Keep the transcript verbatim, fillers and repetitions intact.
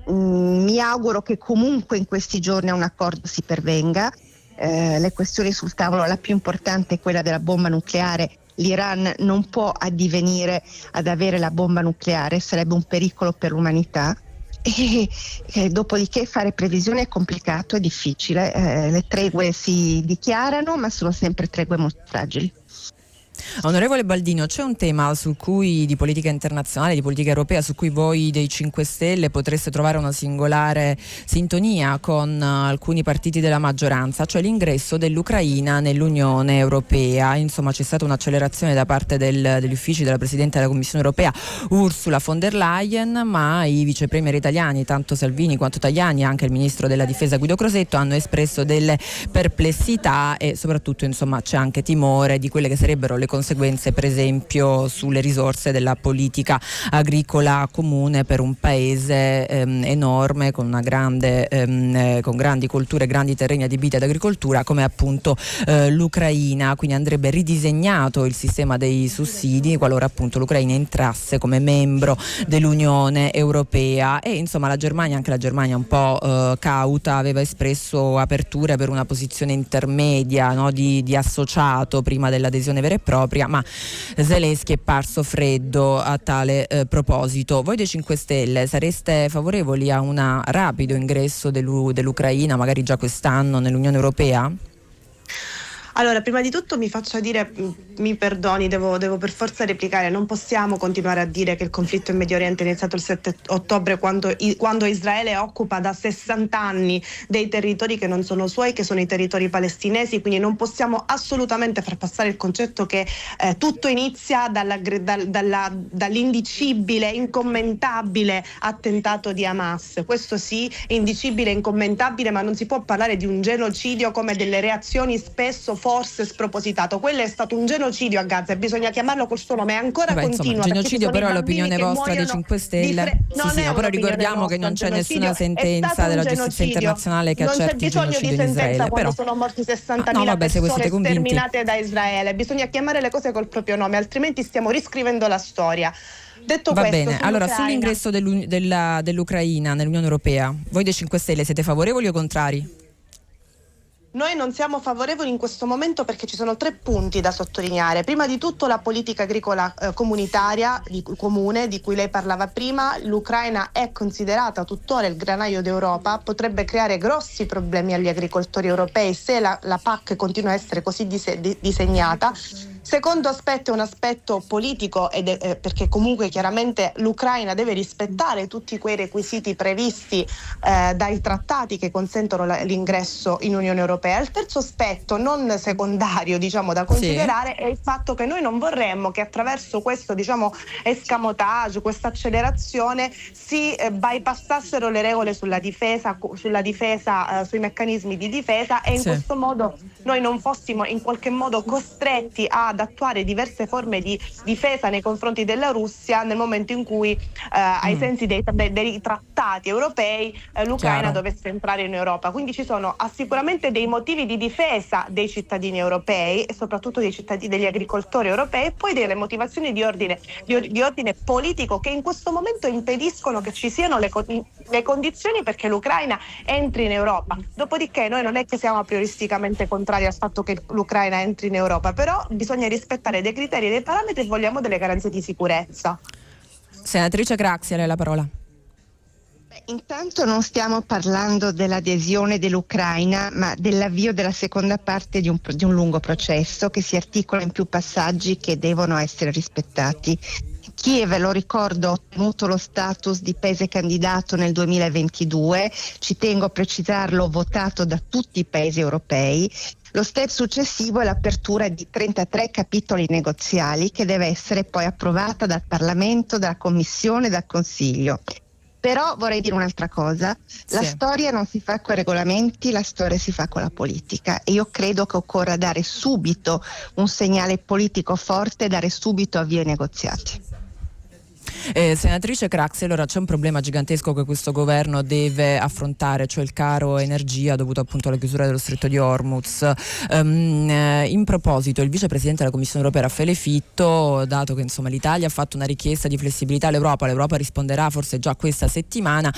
mh, mi auguro che comunque in questi giorni a un accordo si pervenga. Eh, le questioni sul tavolo, la più importante è quella della bomba nucleare. L'Iran non può addivenire ad avere la bomba nucleare, sarebbe un pericolo per l'umanità. E, e dopodiché fare previsioni è complicato, è difficile. Eh, le tregue si dichiarano, ma sono sempre tregue molto fragili. Onorevole Baldino, c'è un tema su cui di politica internazionale, di politica europea, su cui voi dei cinque Stelle potreste trovare una singolare sintonia con alcuni partiti della maggioranza, cioè l'ingresso dell'Ucraina nell'Unione Europea. Insomma, c'è stata un'accelerazione da parte del, degli uffici della Presidente della Commissione Europea Ursula von der Leyen, ma i vicepremier italiani, tanto Salvini quanto Tajani, anche il ministro della Difesa Guido Crosetto, hanno espresso delle perplessità e soprattutto, insomma, c'è anche timore di quelle che sarebbero le conseguenze, per esempio, sulle risorse della politica agricola comune per un paese ehm, enorme, con una grande ehm, eh, con grandi colture, grandi terreni adibiti ad agricoltura, come appunto eh, l'Ucraina. Quindi andrebbe ridisegnato il sistema dei sussidi qualora appunto l'Ucraina entrasse come membro dell'Unione Europea. E insomma la Germania, anche la Germania un po' eh, cauta, aveva espresso aperture per una posizione intermedia, no, di, di associato prima dell'adesione vera e propria, ma Zelensky è parso freddo a tale eh, proposito. Voi dei cinque Stelle sareste favorevoli a un rapido ingresso dell'U- dell'Ucraina, magari già quest'anno, nell'Unione Europea? Allora, prima di tutto mi faccia dire, mi perdoni, devo, devo per forza replicare, non possiamo continuare a dire che il conflitto in Medio Oriente è iniziato il sette ottobre quando, quando Israele occupa da sessanta anni dei territori che non sono suoi, che sono i territori palestinesi, quindi non possiamo assolutamente far passare il concetto che eh, tutto inizia dalla, dal, dalla, dall'indicibile, incommentabile attentato di Hamas. Questo sì, è indicibile, incommentabile, ma non si può parlare di un genocidio come delle reazioni spesso forse spropositato. Quello è stato un genocidio a Gaza e bisogna chiamarlo col suo nome, ancora Vabbè, continua. Insomma, genocidio però è l'opinione vostra dei cinque Stelle. Fre- sì, sì, no, però ricordiamo che non c'è nessuna sentenza della giustizia internazionale che accerti il genocidio in Israele. Quando però sono morti sessantamila ah, no, vabbè, persone se sterminate da Israele, bisogna chiamare le cose col proprio nome, altrimenti stiamo riscrivendo la storia. Detto Va questo, bene, allora sull'ingresso della, dell'Ucraina nell'Unione Europea, voi dei cinque Stelle siete favorevoli o contrari? Noi non siamo favorevoli in questo momento perché ci sono tre punti da sottolineare. Prima di tutto la politica agricola eh, comunitaria, di, comune, di cui lei parlava prima. L'Ucraina è considerata tuttora il granaio d'Europa, potrebbe creare grossi problemi agli agricoltori europei se la, la P A C continua a essere così dise, di, disegnata. Secondo aspetto è un aspetto politico, ed è, eh, perché comunque chiaramente l'Ucraina deve rispettare tutti quei requisiti previsti eh, dai trattati che consentono la, l'ingresso in Unione Europea. Il terzo aspetto, non secondario diciamo da considerare, sì, è il fatto che noi non vorremmo che attraverso questo diciamo escamotage, questa accelerazione si eh, bypassassero le regole sulla difesa, sulla difesa eh, sui meccanismi di difesa e in sì. questo modo noi non fossimo in qualche modo costretti ad attuare diverse forme di difesa nei confronti della Russia nel momento in cui eh, ai mm. sensi dei, dei, dei trattati europei eh, l'Ucraina Chiaro. dovesse entrare in Europa. Quindi ci sono ah, sicuramente dei motivi di difesa dei cittadini europei e soprattutto dei cittadini, degli agricoltori europei, e poi delle motivazioni di ordine, di, di ordine politico che in questo momento impediscono che ci siano le, le condizioni perché l'Ucraina entri in Europa. Dopodiché noi non è che siamo a prioristicamente contrari al fatto che l'Ucraina entri in Europa, però bisogna rispettare dei criteri e dei parametri e vogliamo delle garanzie di sicurezza. Senatrice Craxi, a lei la parola. Beh, intanto non stiamo parlando dell'adesione dell'Ucraina, ma dell'avvio della seconda parte di un, di un lungo processo che si articola in più passaggi che devono essere rispettati. Kiev, lo ricordo, ha ottenuto lo status di paese candidato nel duemilaventidue, ci tengo a precisarlo, votato da tutti i paesi europei. Lo step successivo è l'apertura di trentatré capitoli negoziali che deve essere poi approvata dal Parlamento, dalla Commissione, dal Consiglio. Però vorrei dire un'altra cosa, la sì. storia non si fa con i regolamenti, la storia si fa con la politica e io credo che occorra dare subito un segnale politico forte, dare subito avvio ai negoziati. Eh, senatrice Craxi, allora c'è un problema gigantesco che questo governo deve affrontare, cioè il caro energia dovuto appunto alla chiusura dello stretto di Hormuz. Um, eh, in proposito, il vicepresidente della Commissione Europea Raffaele Fitto, dato che insomma l'Italia ha fatto una richiesta di flessibilità all'Europa, l'Europa risponderà forse già questa settimana,